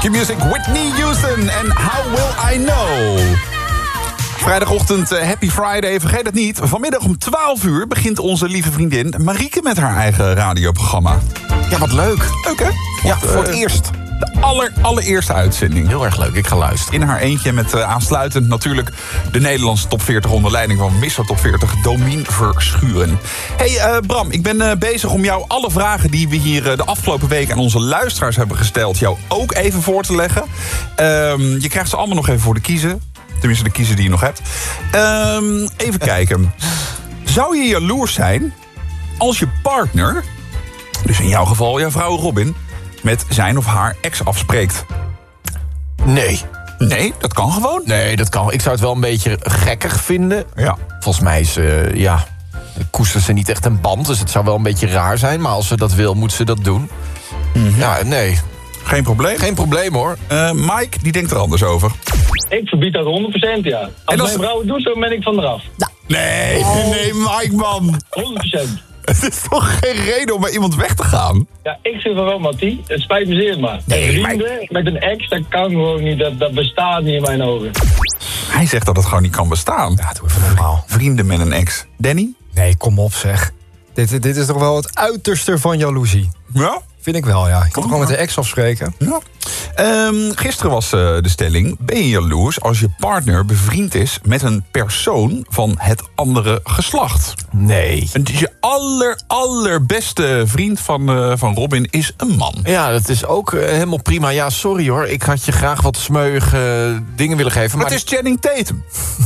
Q-Music, Whitney Houston en How Will I Know. Vrijdagochtend, Happy Friday, vergeet het niet. Vanmiddag om 12 uur begint onze lieve vriendin Marieke met haar eigen radioprogramma. Ja, wat leuk. Leuk, hè? Ja, voor het eerst. De allereerste uitzending. Heel erg leuk, ik ga luisteren. In haar eentje met aansluitend natuurlijk de Nederlandse top 40... onder leiding van Mr. Top 40, Domien Verschuren. Hey Bram, ik ben bezig om jou alle vragen die we hier de afgelopen week aan onze luisteraars hebben gesteld... jou ook even voor te leggen. Je krijgt ze allemaal nog even voor de kiezen. Tenminste, de kiezen die je nog hebt. Even kijken. Zou je jaloers zijn als je partner, dus in jouw geval jouw vrouw Robin, met zijn of haar ex afspreekt? Nee. Nee, dat kan gewoon. Nee, dat kan. Ik zou het wel een beetje gekkig vinden. Ja. Volgens mij is, koestert ze niet echt een band, dus het zou wel een beetje raar zijn. Maar als ze dat wil, moet ze dat doen. Mm-hmm. Ja, nee. Geen probleem? Geen probleem, hoor. Mike, die denkt er anders over. Ik verbied dat 100%, ja. Als mijn vrouw het doet, dan ben ik van eraf. Ja. Nee, nee, Mike, man. 100%. Het is toch geen reden om bij iemand weg te gaan? Ja, ik vind wel, Mattie. Het spijt me zeer, maar. Nee, vrienden met een ex, dat kan gewoon niet. Dat bestaat niet in mijn ogen. Hij zegt dat het gewoon niet kan bestaan. Ja, doe even normaal. Vrienden met een ex. Danny? Nee, kom op zeg. Dit is toch wel het uiterste van jaloezie. Ja? Vind ik wel, ja. Ik kan gewoon met de ex afspreken. Ja. Gisteren was de stelling: ben je jaloers als je partner bevriend is met een persoon van het andere geslacht? Nee. En dus je allerbeste vriend van Robin is een man. Ja, dat is ook helemaal prima. Ja, sorry hoor. Ik had je graag wat smeuïge dingen willen geven. Maar het is Channing Tatum.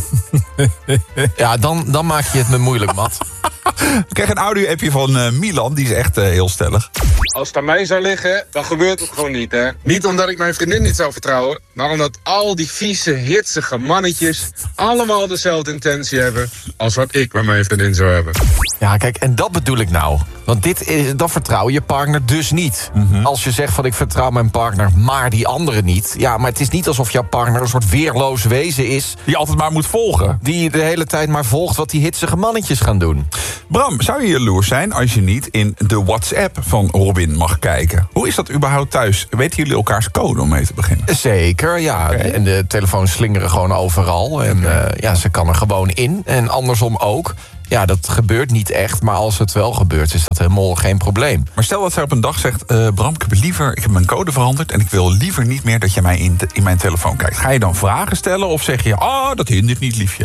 Ja, dan maak je het me moeilijk, Matt. Ik kreeg een audio-appje van Milan, die is echt heel stellig. Als het aan mij zou liggen, dan gebeurt het gewoon niet, hè. Niet omdat ik mijn vriendin niet zou vertrouwen, maar omdat al die vieze, hitsige mannetjes allemaal dezelfde intentie hebben als wat ik met mijn vriendin zou hebben. Ja, kijk, en dat bedoel ik nou. Want dat vertrouw je partner dus niet. Mm-hmm. Als je zegt van ik vertrouw mijn partner, maar die andere niet. Ja, maar het is niet alsof jouw partner een soort weerloos wezen is. Die altijd maar moet volgen. Die de hele tijd maar volgt wat die hitsige mannetjes gaan doen. Bram, zou je jaloers zijn als je niet in de WhatsApp van Robin mag kijken? Hoe is dat überhaupt thuis? Weten jullie elkaars code om mee te beginnen? Zeker, ja. Okay. En de telefoons slingeren gewoon overal. En ze kan er gewoon in. En andersom ook. Ja, dat gebeurt niet echt, maar als het wel gebeurt, is dat helemaal geen probleem. Maar stel dat zij op een dag zegt, Bram, ik heb mijn code veranderd en ik wil liever niet meer dat je mij in mijn telefoon kijkt. Ga je dan vragen stellen of zeg je, dat hindert niet, liefje?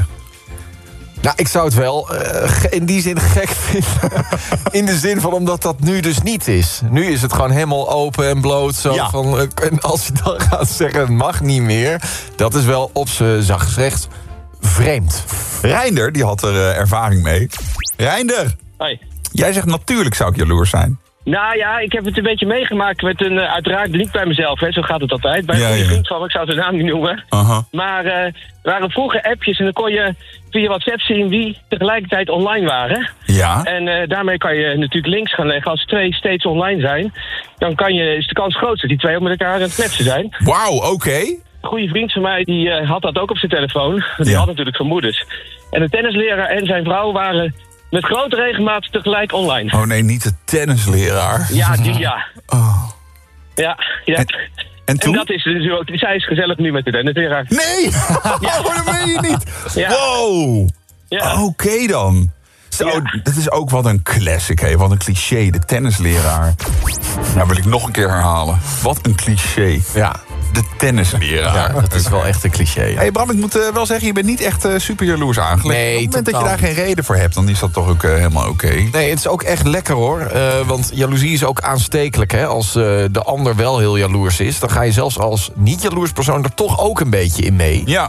Nou, ik zou het wel in die zin gek vinden. In de zin van omdat dat nu dus niet is. Nu is het gewoon helemaal open en bloot. Zo ja. En als je dan gaat zeggen, het mag niet meer. Dat is wel op z'n zacht gezegd vreemd. Reinder, die had er ervaring mee. Reinder, hoi. Jij zegt natuurlijk zou ik jaloers zijn. Nou ja, ik heb het een beetje meegemaakt met uiteraard niet bij mezelf, hè, zo gaat het altijd. Bij een vriend van me, ik zou zijn naam niet noemen. Uh-huh. Maar er waren vroeger appjes en dan kon je via WhatsApp zien wie tegelijkertijd online waren. Ja. En daarmee kan je natuurlijk links gaan leggen. Als 2 steeds online zijn, dan is de kans groot dat die 2 ook met elkaar aan het kletsen zijn. Wauw, oké. Een goede vriend van mij die had dat ook op zijn telefoon. Die had natuurlijk vermoedens. En de tennisleraar en zijn vrouw waren met grote regelmaat tegelijk online. Oh nee, niet de tennisleraar. Ja, die ja. Oh. Ja. En toen? En dat is dus ook. Zij is gezellig nu met de tennisleraar. Nee! Ja. Dat meen je niet. Ja. Wow. Ja. Oké dan. Zo, dat is ook wat een classic, hè? Wat een cliché, de tennisleraar. Nou, wil ik nog een keer herhalen. Wat een cliché. Ja. De tennisleraar. Ja, dat is wel echt een cliché. Ja. Hey Bram, ik moet wel zeggen, je bent niet echt super jaloers aangelegd. Nee, op het moment dat je daar geen reden voor hebt, dan is dat toch ook helemaal oké. Nee, het is ook echt lekker hoor. Want jaloezie is ook aanstekelijk. Hè? Als de ander wel heel jaloers is, dan ga je zelfs als niet-jaloers persoon er toch ook een beetje in mee. Ja.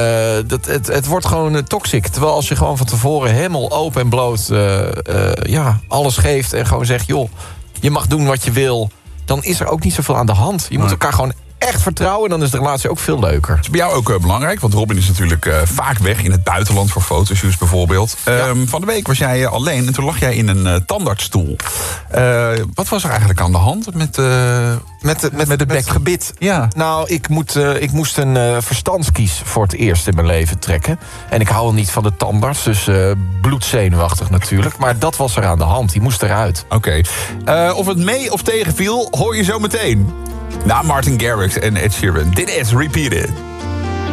Het wordt gewoon toxic. Terwijl als je gewoon van tevoren helemaal open en bloot alles geeft en gewoon zegt, joh, je mag doen wat je wil, dan is er ook niet zoveel aan de hand. Je moet elkaar gewoon echt vertrouwen en dan is de relatie ook veel leuker. Dat is bij jou ook belangrijk, want Robin is natuurlijk vaak weg in het buitenland voor fotoshoots bijvoorbeeld. Van de week was jij alleen en toen lag jij in een tandartsstoel. Wat was er eigenlijk aan de hand met het bekgebit? Ja. Nou, ik moest een verstandskies voor het eerst in mijn leven trekken. En ik hou al niet van de tandarts, dus bloedzenuwachtig natuurlijk. Maar dat was er aan de hand, die moest eruit. Oké. Of het mee of tegenviel, hoor je zo meteen. Na Martin Garrix en Ed Sheeran. Dit is Repeated.